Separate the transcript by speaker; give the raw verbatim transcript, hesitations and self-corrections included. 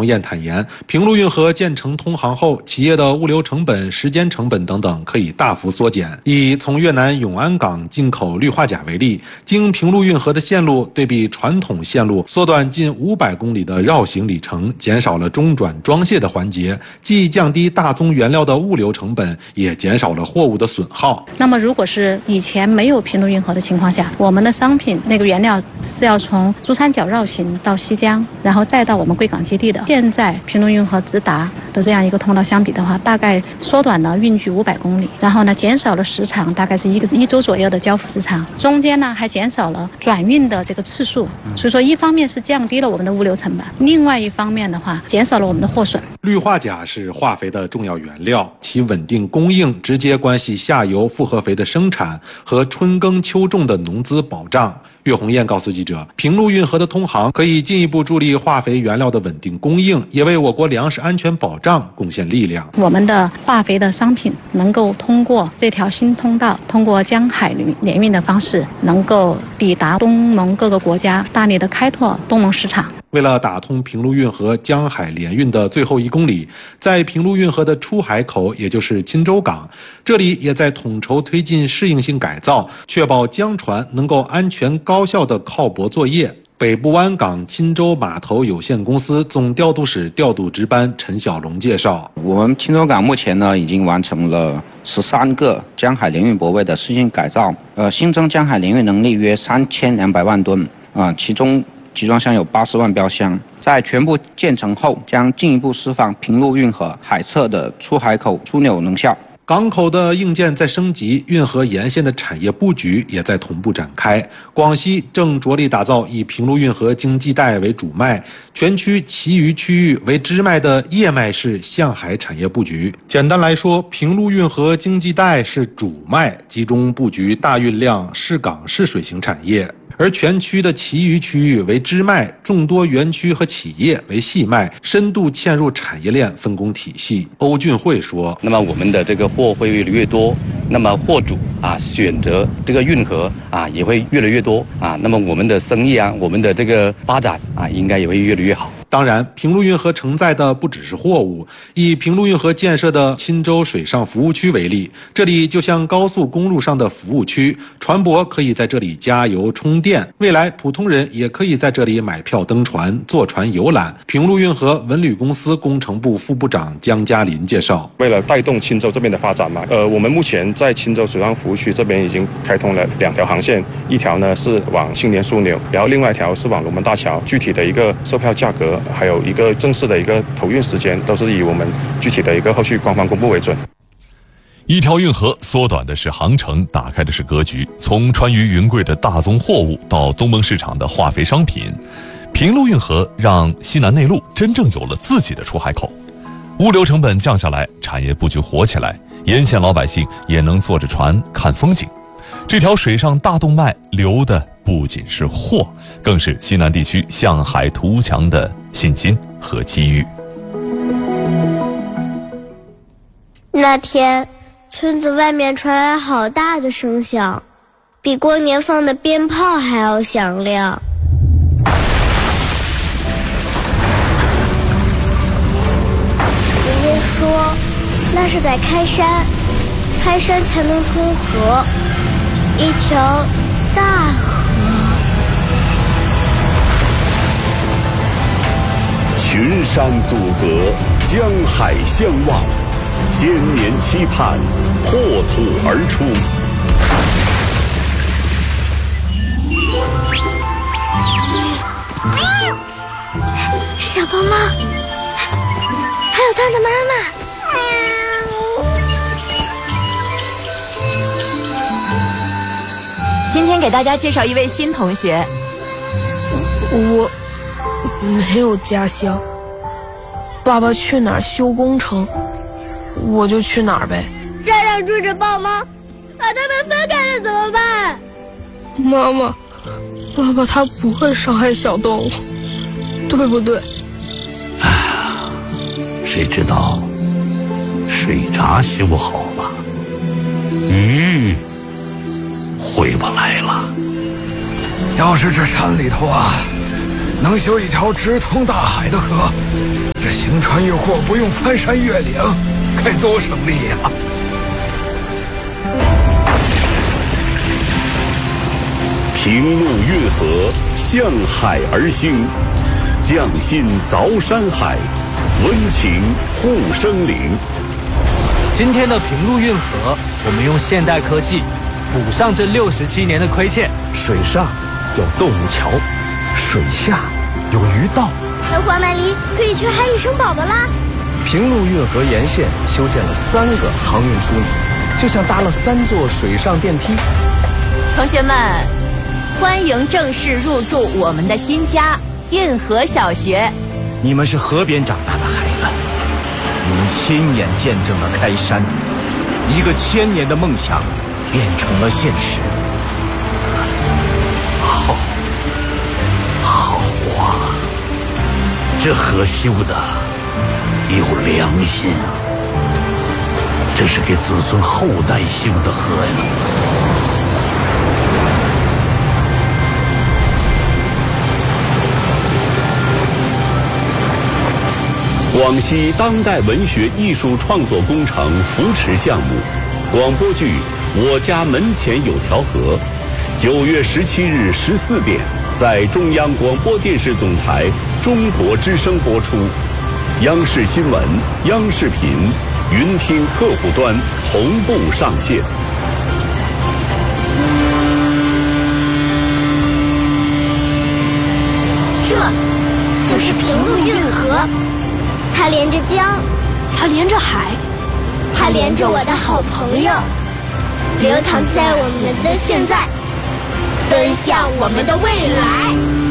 Speaker 1: 鸿雁坦言，平陆运河建成通航后，企业的物流成本、时间成本等等可以大幅缩减。以从越南永安港进口氯化钾为例，经平陆运河的线路对比传统线路，缩短近五百公里的绕行里程，减少了中转装卸的环节，既降低大宗原料的物流成本，也减少了货物的损耗。
Speaker 2: 那么，如果是以前没有平陆运河的情况下，我们的商品那个原料是要从珠三角绕行到西江，然后再到我们贵港基地的。现在平陆运河直达的这样一个通道相比的话，大概缩短了运距五百公里，然后呢，减少了时长，大概是一个一周左右的交付时长，中间呢还减少了转运的这个次数。所以说，一方面是降低了我们的物流成本，另外一方面的话，减少了我们的货损。
Speaker 1: 氯化钾是化肥的重要原料，其稳定供应直接关系下游复合肥的生产和春耕秋种的农资保障。岳鸿雁告诉记者，平陆运河的通航可以进一步助力化肥原料的稳定供应，也为我国粮食安全保障贡献力量。
Speaker 2: 我们的化肥的商品能够通过这条新通道，通过江海联运的方式，能够抵达东盟各个国家，大力的开拓东盟市场。
Speaker 1: 为了打通平陆运河江海联运的最后一公里，在平陆运河的出海口，也就是钦州港，这里也在统筹推进适应性改造，确保江船能够安全高效的靠泊作业。北部湾港钦州码头有限公司总调度室调度值班陈小龙介绍，
Speaker 3: 我们钦州港目前呢已经完成了十三个江海联运泊位的适应改造，呃，新增江海联运能力约三千两百万吨啊、呃，其中集装箱有八十万标箱，在全部建成后，将进一步释放平陆运河海侧的出海口枢纽能效。
Speaker 1: 港口的硬件在升级，运河沿线的产业布局也在同步展开。广西正着力打造以平陆运河经济带为主脉，全区其余区域为支脉的叶脉式向海产业布局。简单来说，平陆运河经济带是主脉，集中布局大运量市港市水型产业。而全区的其余区域为支脉，众多园区和企业为细脉，深度嵌入产业链分工体系。欧俊慧说：“
Speaker 4: 那么我们的这个货会越来越多，那么货主啊选择这个运河啊也会越来越多啊，那么我们的生意啊，我们的这个发展啊，应该也会越来越好。”
Speaker 1: 当然，平陆运河承载的不只是货物。以平陆运河建设的钦州水上服务区为例，这里就像高速公路上的服务区，船舶可以在这里加油充电，未来普通人也可以在这里买票登船、坐船游览。平陆运河文旅公司工程部副部长江嘉林介绍，
Speaker 5: 为了带动钦州这边的发展嘛，呃，我们目前在钦州水上服务区这边已经开通了两条航线，一条呢是往青年枢纽，然后另外一条是往龙门大桥。具体的一个售票价格，还有一个正式的一个投运时间，都是以我们具体的一个后续官方公布为准。
Speaker 6: 一条运河缩短的是航程，打开的是格局。从川渝云贵的大宗货物到东盟市场的化肥商品，平陆运河让西南内陆真正有了自己的出海口，物流成本降下来，产业布局活起来，沿线老百姓也能坐着船看风景。这条水上大动脉流的不仅是货，更是西南地区向海图强的信心和机遇。
Speaker 7: 那天，村子外面传来好大的声响，比过年放的鞭炮还要响亮。爷爷说，那是在开山，开山才能通河，一条大河。
Speaker 8: 群山阻隔，江海相望，千年期盼，破土而出。
Speaker 7: 是小光猫，还有它的妈妈。
Speaker 9: 今天给大家介绍一位新同学。
Speaker 10: 我没有家乡，爸爸去哪儿修工程，我就去哪儿呗。
Speaker 7: 山上住着豹猫，把它们分开了怎么办？
Speaker 10: 妈妈，爸爸他不会伤害小动物，对不对？
Speaker 11: 哎呀，谁知道水闸修好了，鱼回不来了。
Speaker 12: 要是这山里头啊，能修一条直通大海的河， 行穿越货不用翻山越岭，该多省力呀！
Speaker 8: 平路运河向海而兴，匠心凿山海，温情护生灵。
Speaker 13: 今天的平路运河，我们用现代科技补上这六十七年的亏欠。
Speaker 14: 水上有动物桥，水下有鱼道。
Speaker 7: 那黄曼梨可以去海里生宝宝啦！
Speaker 14: 平路运河沿线修建了三个航运枢纽，就像搭了三座水上电梯。
Speaker 9: 同学们，欢迎正式入住我们的新家运河小学。
Speaker 14: 你们是河边长大的孩子，你们亲眼见证了开山，一个千年的梦想变成了现实。
Speaker 11: 好，好啊！这河修的有良心啊！这是给子孙后代修的河呀！
Speaker 8: 广西当代文学艺术创作工程扶持项目，广播剧《我家门前有条河》，九月十七日十四点，在中央广播电视总台中国之声播出，央视新闻、央视频、云听客户端同步上线。
Speaker 7: 这就是平路运河。它连着江，
Speaker 10: 它连着海，
Speaker 7: 它连着我的好朋友，流淌在我们的现在，奔向我们的未来。